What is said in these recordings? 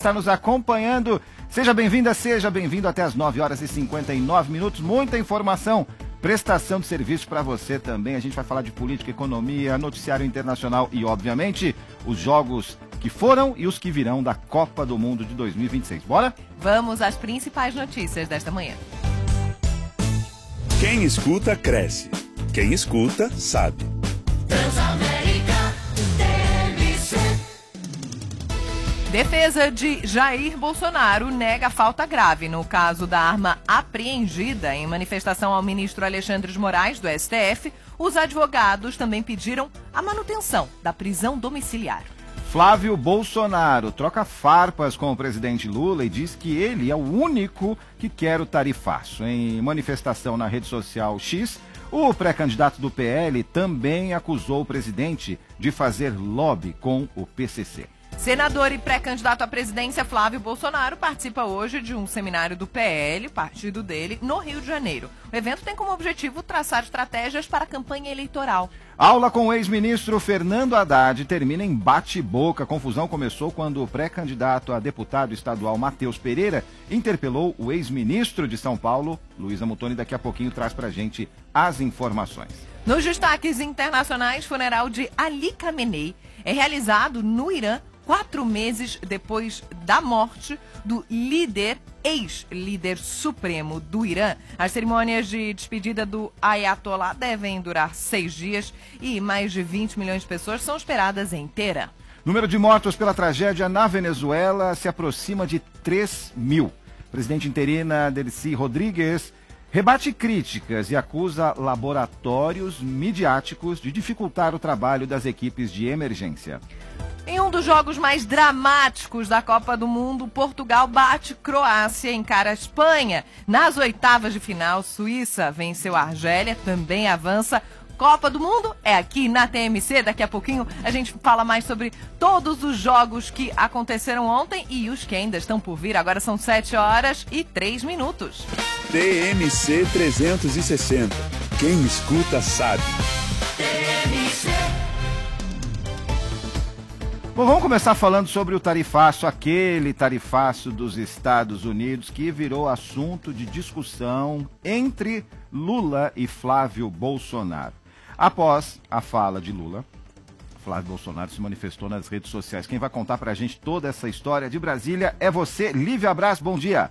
está nos acompanhando. Seja bem-vinda, seja bem-vindo até as 9h59. Muita informação, prestação de serviço para você também. A gente vai falar de política, economia, noticiário internacional e, obviamente, os jogos que foram e os que virão da Copa do Mundo de 2026. Bora? Vamos às principais notícias desta manhã. Quem escuta, cresce. Quem escuta, sabe. Transamérica TMC. Defesa de Jair Bolsonaro nega falta grave no caso da arma apreendida em manifestação ao ministro Alexandre de Moraes, do STF. Os advogados também pediram a manutenção da prisão domiciliar. Flávio Bolsonaro troca farpas com o presidente Lula e diz que ele é o único que quer o tarifaço. Em manifestação na rede social X, o pré-candidato do PL também acusou o presidente de fazer lobby com o PCC. Senador e pré-candidato à presidência Flávio Bolsonaro participa hoje de um seminário do PL, partido dele, no Rio de Janeiro. O evento tem como objetivo traçar estratégias para a campanha eleitoral. Aula com o ex-ministro Fernando Haddad termina em bate-boca. A confusão começou quando o pré-candidato a deputado estadual Matheus Pereira interpelou o ex-ministro de São Paulo, Luiz Amutoni. Daqui a pouquinho traz pra gente as informações. Nos destaques internacionais, funeral de Ali Khamenei é realizado no Irã 4 meses depois da morte do ex-líder supremo do Irã. As cerimônias de despedida do Ayatollah devem durar 6 dias e mais de 20 milhões de pessoas são esperadas em Teherã. Número de mortos pela tragédia na Venezuela se aproxima de 3.000. Presidente interina Delcy Rodrigues rebate críticas e acusa laboratórios midiáticos de dificultar o trabalho das equipes de emergência. Em um dos jogos mais dramáticos da Copa do Mundo, Portugal bate Croácia e encara a Espanha. Nas oitavas de final, Suíça venceu a Argélia, também avança. Copa do Mundo é aqui na TMC. Daqui a pouquinho a gente fala mais sobre todos os jogos que aconteceram ontem e os que ainda estão por vir. Agora são 7h03. TMC 360. Quem escuta, sabe. TMC. Bom, vamos começar falando sobre o tarifaço, aquele tarifaço dos Estados Unidos que virou assunto de discussão entre Lula e Flávio Bolsonaro. Após a fala de Lula, Flávio Bolsonaro se manifestou nas redes sociais. Quem vai contar pra gente toda essa história de Brasília é você, Lívia Braz. Bom dia.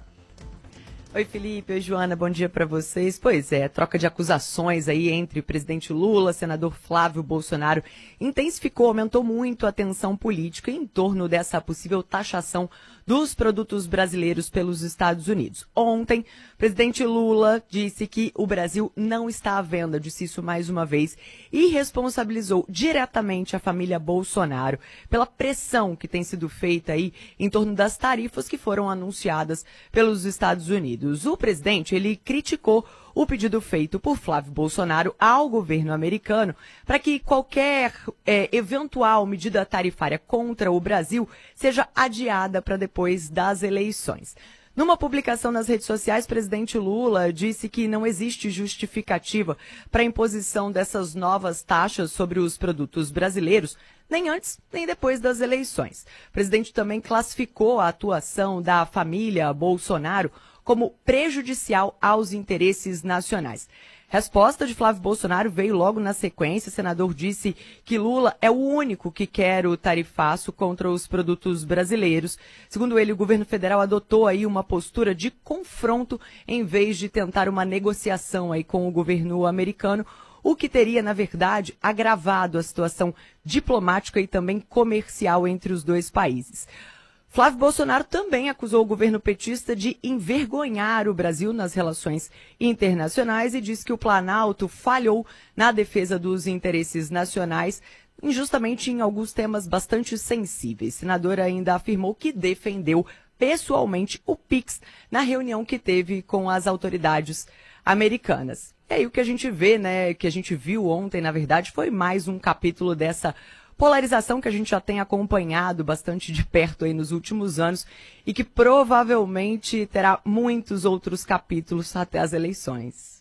Oi, Felipe. Oi, Joana. Bom dia para vocês. Pois é, troca de acusações aí entre o presidente Lula, senador Flávio Bolsonaro, intensificou, aumentou muito a tensão política em torno dessa possível taxação dos produtos brasileiros pelos Estados Unidos. Ontem, o presidente Lula disse que o Brasil não está à venda, disse isso mais uma vez, e responsabilizou diretamente a família Bolsonaro pela pressão que tem sido feita aí em torno das tarifas que foram anunciadas pelos Estados Unidos. O presidente, ele criticou o pedido feito por Flávio Bolsonaro ao governo americano para que qualquer eventual medida tarifária contra o Brasil seja adiada para depois das eleições. Numa publicação nas redes sociais, o presidente Lula disse que não existe justificativa para a imposição dessas novas taxas sobre os produtos brasileiros, nem antes nem depois das eleições. O presidente também classificou a atuação da família Bolsonaro como prejudicial aos interesses nacionais. Resposta de Flávio Bolsonaro veio logo na sequência. O senador disse que Lula é o único que quer o tarifaço contra os produtos brasileiros. Segundo ele, o governo federal adotou aí uma postura de confronto em vez de tentar uma negociação aí com o governo americano, o que teria, na verdade, agravado a situação diplomática e também comercial entre os dois países. Flávio Bolsonaro também acusou o governo petista de envergonhar o Brasil nas relações internacionais e disse que o Planalto falhou na defesa dos interesses nacionais, justamente em alguns temas bastante sensíveis. O senador ainda afirmou que defendeu pessoalmente o PIX na reunião que teve com as autoridades americanas. E aí o que a gente vê, né, que a gente viu ontem, na verdade, foi mais um capítulo dessa polarização que a gente já tem acompanhado bastante de perto aí nos últimos anos e que provavelmente terá muitos outros capítulos até as eleições.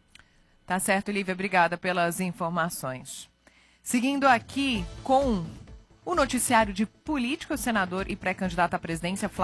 Tá certo, Lívia. Obrigada pelas informações. Seguindo aqui com o noticiário de política, o senador e pré-candidato à presidência